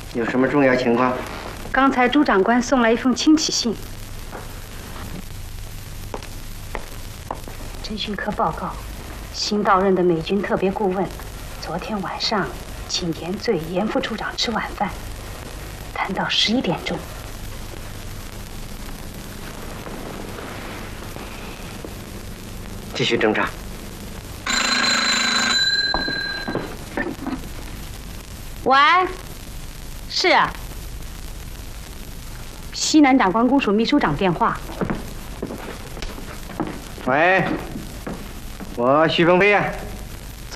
有什么重要情况？ 刚才朱长官送来一封亲启信。侦讯科报告，新到任的美军特别顾问，昨天晚上请严罪严副处长吃晚饭，谈到11点钟。 继续侦查。 喂，是啊，西南长官公署秘书长电话。 喂，我许鹏飞呀。